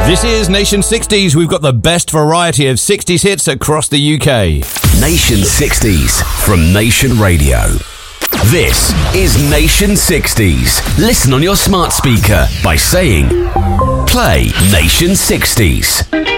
This is Nation 60s. We've got the best variety of 60s hits across the UK. Nation 60s from Nation Radio. This is Nation 60s. Listen on your smart speaker by saying, play Nation 60s.